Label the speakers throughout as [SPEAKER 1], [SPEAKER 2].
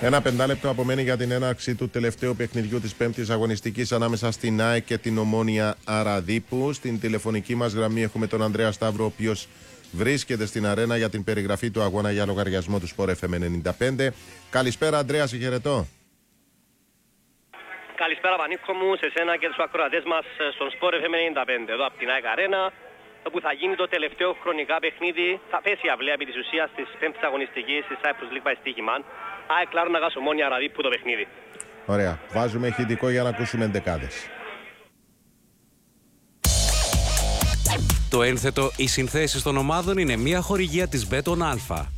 [SPEAKER 1] Ένα 5 λεπτό απομένει για την έναρξη του τελευταίου παιχνιδιού της πέμπτης αγωνιστικής ανάμεσα στην ΑΕΚ και την Ομόνοια Αραδίππου. Στην τηλεφωνική μας γραμμή έχουμε τον Ανδρέα Σταύρο, ο οποίος βρίσκεται στην αρένα για την περιγραφή του αγώνα για λογαριασμό του Sport FM 95. Καλησπέρα, Ανδρέα, σε χαιρετώ.
[SPEAKER 2] Καλησπέρα, Πανίκο μου, σε σένα και τους ακροατές μας στον Sport FM 95, εδώ από την ΑΕΚ Αρένα, όπου θα γίνει το τελευταίο χρονικά παιχνίδι. Θα πέσει η αυλαία επί της ουσίας της πέμπτης αγωνιστικής της Cyprus League by Stichiman. ΑΕΚ Λάρναγας Ομόνοια Αραδίππου το παιχνίδι.
[SPEAKER 1] Ωραία. Βάζουμε ηχητικό για να ακούσουμε εντεκάδες.
[SPEAKER 3] Το ένθετο «Οι συνθέσεις των ομάδων» είναι μια χορηγία της Μπέτον Αλφα.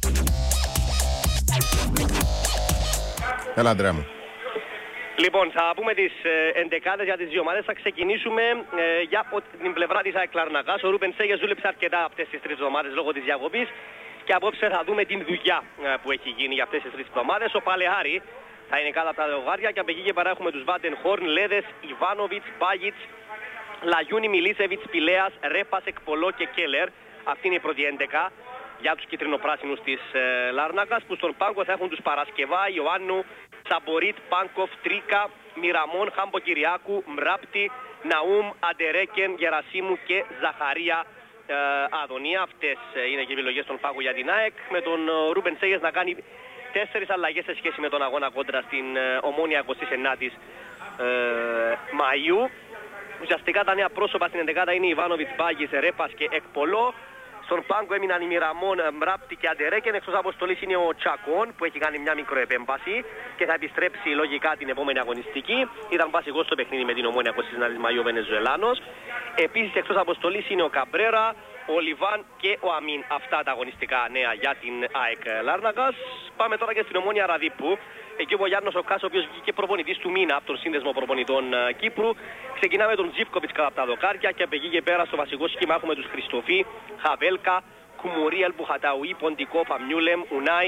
[SPEAKER 1] Έλα, Ανδρέα μου.
[SPEAKER 2] Λοιπόν, θα πούμε τις εντεκάδες για τις δύο ομάδες. Θα ξεκινήσουμε για την πλευρά της ΑΕΚ Λάρναγας. Ο Ρούμπεν Σέγες δούλεψε αρκετά αυτές τις 3 εβδομάδες λόγω της διακοπής. Και απόψε θα δούμε την δουλειά που έχει γίνει για αυτές τις 3 εβδομάδες. Ο Παλαιάρη θα είναι κάτω από τα δογάρια και από εκεί και πέρα έχουμε τους Βάντεν Χόρν, Λέδες, Ιβάνοβιτς, Μπάγιτς, Λαγιούνι, Μιλίσεβιτς, Πιλέας, Ρέπας, Εκπολό και Κέλερ. Αυτή είναι η πρώτη 11 για τους κίτρινο-πράσινους της Λάρνακας, που στον πάγκο θα έχουν τους Παρασκευά, Ιωάννου, Σαμπορίτ, Πάνκοφ, Τρίκα, Μιραμόν, Χάμπο Κυριάκου, Μράπτη, Ναούμ, Αντερέκεν, Γερασίμου και Ζαχαρία Αδωνία. Αυτές είναι και οι επιλογές των πάγκου για την ΑΕΚ, με τον Ρούμπεν Σέγες να κάνει 4 αλλαγές σε σχέση με τον αγώνα κόντρα στην Ομόνοια 29ης Μαΐου. Ουσιαστικά τα νέα πρόσωπα στην 11 είναι Ιβάνοβιτς, Μπάγης, Ρέπας και Εκπολό. Στον πάγκο έμειναν οι Μιραμόν, Μράπτη και Αντερέκεν. Εκτός αποστολής είναι ο Τσακόν, που έχει κάνει μια μικροεπέμβαση και θα επιστρέψει λογικά την επόμενη αγωνιστική. Ήταν βασικός στο παιχνίδι με την Ομόνοια 29ης Μαΐου, Βενεζουελάνος. Επίσης εκτός αποστολής είναι ο Καμπρέρα, ο Λιβάν και ο Αμίν. Αυτά τα αγωνιστικά νέα για την ΑΕΚ Λάρνακας. Πάμε τώρα και στην Ομόνοια Αραδίππου. Εκεί ο Γιάννος ο Κάς, ο οποίος βγήκε προπονητής του μήνα από τον Σύνδεσμο Προπονητών Κύπρου. Ξεκινάμε τον Τζίβκοβιτς κατά από τα δοκάρια και από εκεί και πέρα στο βασικό σχήμα έχουμε τους Χριστοφί, Χαβέλκα, Κουμουρί, Ελμπουχαταουί, Ποντικό, Παμιούλεμ, Ουνάι,